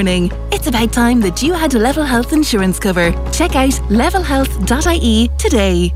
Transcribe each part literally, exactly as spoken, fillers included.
morning. It's about time that you had a Level Health insurance cover. Check out level health dot I E today.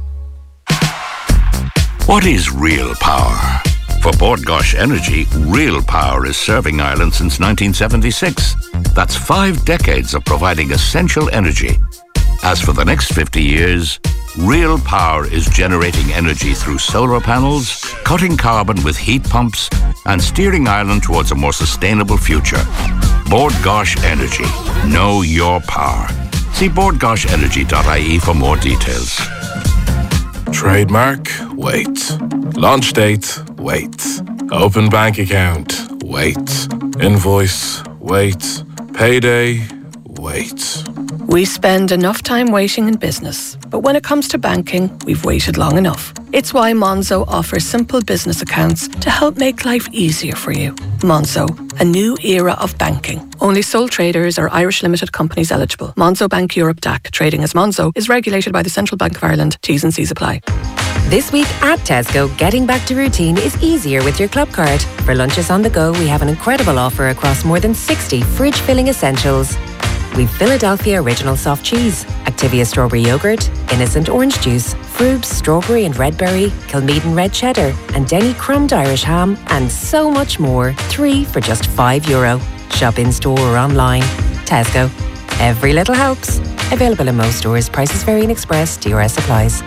What is real power? For Bord Gáis Energy, real power is serving Ireland since nineteen seventy-six. That's five decades of providing essential energy. As for the next fifty years, real power is generating energy through solar panels, cutting carbon with heat pumps, and steering Ireland towards a more sustainable future. Bord Gáis Energy. Know your power. See bord gáis energy dot I E for more details. Trademark? Wait. Launch date? Wait. Open bank account? Wait. Invoice? Wait. Payday? Wait. We spend enough time waiting in business, but when it comes to banking, we've waited long enough. It's why Monzo offers simple business accounts to help make life easier for you. Monzo, a new era of banking. Only sole traders or Irish limited companies eligible. Monzo Bank Europe D A C, trading as Monzo, is regulated by the Central Bank of Ireland. T's and C's apply. This week at Tesco, getting back to routine is easier with your club card. For lunches on the go, we have an incredible offer across more than sixty fridge-filling essentials. We've Philadelphia Original Soft Cheese, Activia Strawberry Yogurt, Innocent Orange Juice, Frubes Strawberry and Red Berry, Kilmeaden Red Cheddar, and Denny Crumbed Irish Ham, and so much more. Three for just five euro. Shop in store or online. Tesco. Every little helps. Available in most stores. Prices vary in Express. D R S applies.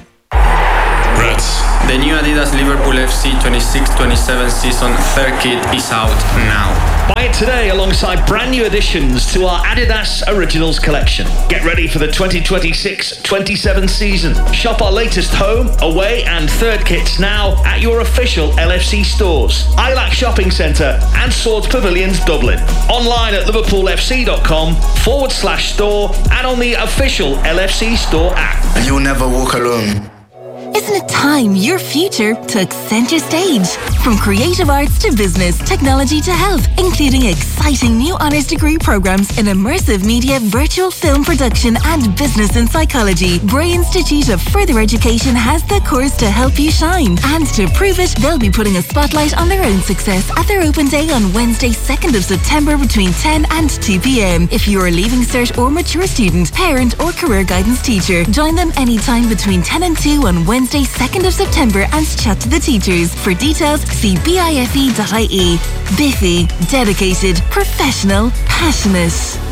Brits. The new Adidas Liverpool F C twenty-six twenty-seven season third kit is out now. Buy it today alongside brand new additions to our Adidas Originals collection. Get ready for the twenty twenty-six twenty-seven season. Shop our latest home, away and third kits now at your official L F C stores, Ilac Shopping Centre and Swords Pavilions Dublin. Online at liverpoolfc.com forward slash store and on the official L F C store app. You'll never walk alone. Isn't it time your future took centre stage? From creative arts to business, technology to health, including exciting new honours degree programmes in immersive media, virtual film production and business and psychology, Bray Institute of Further Education has the course to help you shine. And to prove it, they'll be putting a spotlight on their own success at their open day on Wednesday, second of September between ten and two p.m. If you're a Leaving Cert or mature student, parent or career guidance teacher, join them anytime between ten and two on Wednesday, second of September and chat to the teachers. For details, see bife dot I E. Biffy, dedicated, professional, passionate.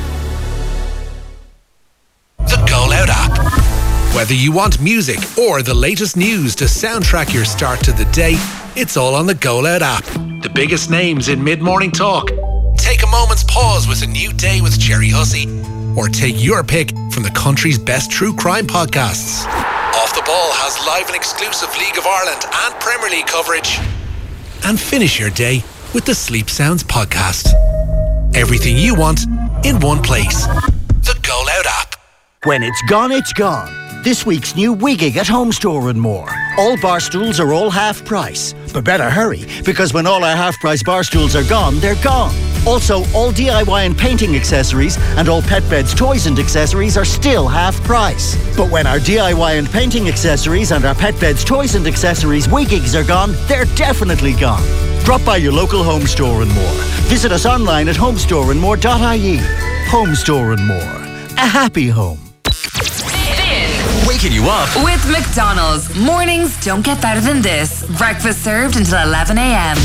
The Go Loud app. Whether you want music or the latest news to soundtrack your start to the day, it's all on the Go Loud app. The biggest names in mid-morning talk. Take a moment's pause with A New Day with Jerry Hussey, or take your pick from the country's best true crime podcasts. Off the Ball has live and exclusive League of Ireland and Premier League coverage. And finish your day with the Sleep Sounds podcast. Everything you want in one place. The Go Loud app. When it's gone, it's gone. This week's new Wigging at Home Store and More. All bar stools are all half price. But better hurry, because when all our half price bar stools are gone, they're gone. Also, all D I Y and painting accessories and all pet beds, toys and accessories are still half price. But when our D I Y and painting accessories and our pet beds, toys and accessories Wiggings are gone, they're definitely gone. Drop by your local Home Store and More. Visit us online at home store and more dot I E. Home Store and More. A happy home. Waking you up with McDonald's. Mornings don't get better than this. Breakfast served until eleven a.m.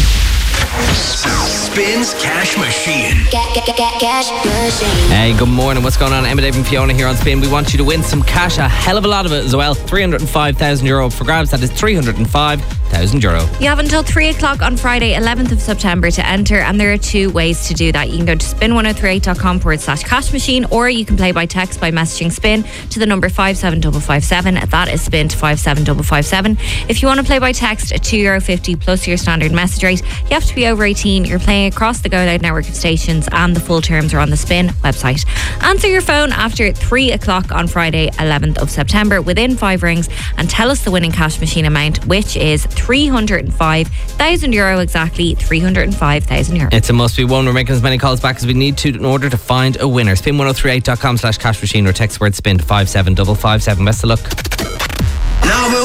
Spins Cash Machine. Get, get, get, get, cash machine. Hey, good morning. What's going on? Emma, Dave and Fiona here on Spin. We want you to win some cash, a hell of a lot of it as well. three hundred five thousand euro for grabs. That is three hundred five thousand euro. You have until three o'clock on Friday, eleventh of September to enter, and there are two ways to do that. You can go to spin one oh three eight dot com forward slash cash machine, or you can play by text by messaging spin to the number five seven five five seven. That is spin to five seven five five seven. If you want to play by text at two euro fifty plus your standard message rate, you have to be over eighteen. You're playing across the Go Loud network of stations, and the full terms are on the Spin website. Answer your phone after three o'clock on Friday, eleventh of September, within five rings, and tell us the winning cash machine amount, which is three hundred five thousand euro exactly. three hundred five thousand euro. It's a must be one. We're making as many calls back as we need to in order to find a winner. spin one oh three eight dot com slash cash machine or text word spin to five seven five five seven. Best of luck. Now